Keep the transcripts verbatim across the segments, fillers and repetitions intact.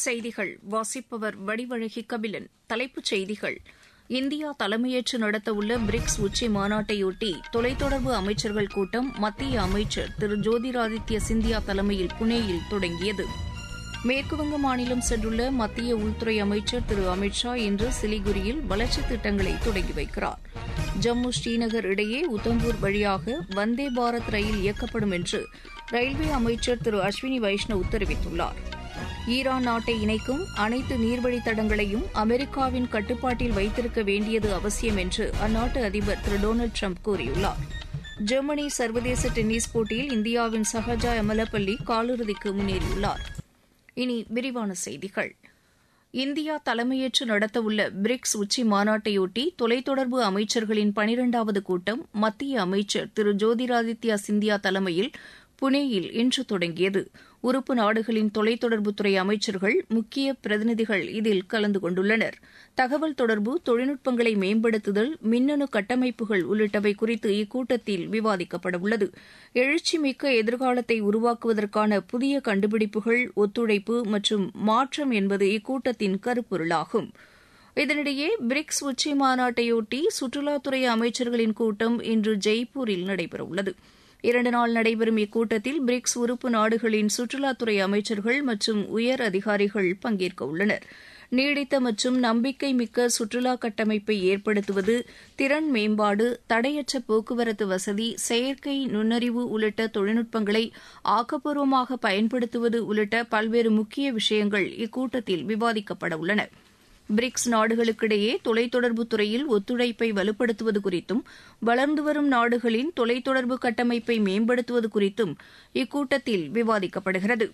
செய்திகள் வாசிப்பவர் வடிவழகி கபிலன். தலைப்புச் செய்திகள்: இந்தியா தலைமையேற்று நடத்தவுள்ள பிரிக்ஸ் உச்சி மாநாட்டையொட்டி தொலைத்தொடர்பு அமைச்சர்கள் கூட்டம் மத்திய அமைச்சர் திரு ஜோதிராதித்ய சிந்தியா தலைமையில் புனேயில் தொடங்கியது. மேற்குவங்க மாநிலம் சென்றுள்ள மத்திய உள்துறை அமைச்சர் திரு அமித் ஷா இன்று சிலிகுரியில் வளர்ச்சித் திட்டங்களை தொடங்கி வைக்கிறார். ஜம்மு ஸ்ரீநகர் இடையே உத்தம்பூர் வழியாக வந்தே பாரத் ரயில் இயக்கப்படும் என்று ரயில்வே அமைச்சர் திரு அஸ்வினி வைஷ்ணவ் தெரிவித்துள்ளார். ஈரான் நாட்டை இணைக்கும் அனைத்து நீர்வழித் தடங்களையும் அமெரிக்காவின் கட்டுப்பாட்டில் வைத்திருக்க வேண்டியது அவசியம் என்று அந்நாட்டு அதிபர் திரு டொனால்டு ட்ரம்ப் கூறியுள்ளார். ஜெர்மனி சர்வதேச டென்னிஸ் போட்டியில் இந்தியாவின் சஹஜா எமலப்பள்ளி காலிறுதிக்கு முன்னேறியுள்ளார். இனி விரிவான செய்திகள். இந்தியா தலைமையேற்று நடத்தவுள்ள பிரிக்ஸ் உச்சி மாநாட்டையொட்டி தொலைத்தொடர்பு அமைச்சர்களின் பனிரெண்டாவது கூட்டம் மத்திய அமைச்சர் திரு ஜோதிராதித்யா சிந்தியா தலைமையில் புனேயில் இன்று தொடங்கியது. உறுப்பு நாடுகளின் தொலைத்தொடர்புத்துறை அமைச்சர்கள், முக்கிய பிரதிநிதிகள் இதில் கலந்து கொண்டுள்ளனர். தகவல் தொடர்பு தொழில்நுட்பங்களை மேம்படுத்துதல், மின்னணு கட்டமைப்புகள் உள்ளிட்டவை குறித்து இக்கூட்டத்தில் விவாதிக்கப்படவுள்ளது. எழுச்சிமிக்க எதிர்காலத்தை உருவாக்குவதற்கான புதிய கண்டுபிடிப்புகள், ஒத்துழைப்பு மற்றும் மாற்றம் என்பது இக்கூட்டத்தின் கருப்பொருளாகும். இதனிடையே பிரிக்ஸ் உச்சி மாநாட்டையொட்டி சுற்றுலாத்துறை அமைச்சர்களின் கூட்டம் இன்று ஜெய்ப்பூரில் நடைபெறவுள்ளது. இரண்டு நாள் நடைபெறும் இக்கூட்டத்தில் பிரிக்ஸ் உறுப்பு நாடுகளின் சுற்றுலாத்துறை அமைச்சர்கள் மற்றும் உயர் அதிகாரிகள் பங்கேற்க உள்ளனர். நீடித்த மற்றும் நம்பிக்கை மிக்க சுற்றுலா கட்டமைப்பை ஏற்படுத்துவது, திறன் மேம்பாடு, தடையற்ற போக்குவரத்து வசதி, செயற்கை நுண்ணறிவு உள்ளிட்ட தொழில்நுட்பங்களை ஆக்கப்பூர்வமாக பயன்படுத்துவது உள்ளிட்ட பல்வேறு முக்கிய விஷயங்கள் இக்கூட்டத்தில் விவாதிக்கப்பட உள்ளன. பிரிக்ஸ் நாடுகளுக்கிடையே தொலைத்தொடர்பு துறையில் ஒத்துழைப்பை வலுப்படுத்துவது குறித்தும், வளர்ந்து வரும் நாடுகளின் தொலைத்தொடர்பு கட்டமைப்பை மேம்படுத்துவது குறித்தும் இக்கூட்டத்தில் விவாதிக்கப்படுகிறது.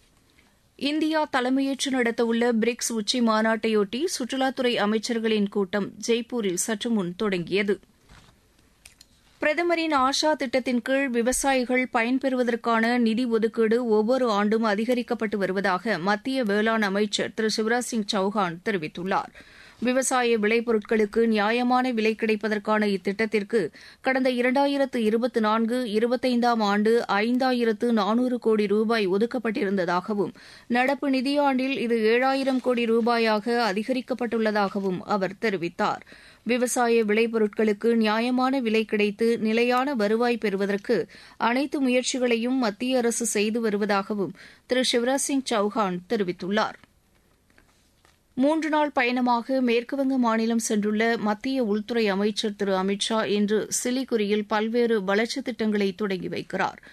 இந்தியா தலைமையேற்று நடத்தவுள்ள பிரிக்ஸ் உச்சி மாநாட்டையொட்டி சுற்றுலாத்துறை அமைச்சர்களின் கூட்டம் ஜெய்ப்பூரில் சற்றுமுன் தொடங்கியது. பிரதமரின் ஆஷா திட்டத்தின் கீழ் விவசாயிகள் பயன்பெறுவதற்கான நிதி ஒதுக்கீடு ஒவ்வொரு ஆண்டும் அதிகரிக்கப்பட்டு வருவதாக மத்திய வேளாண் அமைச்சர் திரு சிவராஜ் சிங் சௌஹான் தெரிவித்துள்ளார். விவசாய விளைபொருட்களுக்கு நியாயமான விலை கிடைப்பதற்கான இத்திட்டத்திற்கு கடந்த இரண்டாயிரத்து இருபத்தி நான்கு இருபத்தைந்தாம் ஆண்டு ஐந்தாயிரத்து நானூறு கோடி ரூபாய் ஒதுக்கப்பட்டிருந்ததாகவும், நடப்பு நிதியாண்டில் இது ஏழாயிரம் கோடி ரூபாயாக அதிகரிக்கப்பட்டுள்ளதாகவும் அவர் தெரிவித்தார். விவசாய விளைபொருட்களுக்கு நியாயமான விலை கிடைத்து நிலையான வருவாய் பெறுவதற்கு அனைத்து முயற்சிகளையும் மத்திய அரசு செய்து வருவதாகவும் திரு சிவராஜ் சிங் சௌஹான் தெரிவித்துள்ளார். மூன்று நாள் பயணமாக மேற்குவங்க மாநிலம் சென்றுள்ள மத்திய உள்துறை அமைச்சர் திரு அமித் ஷா இன்று சிலிகுரியில் பல்வேறு வளர்ச்சித் திட்டங்களை தொடங்கி வைக்கிறார்.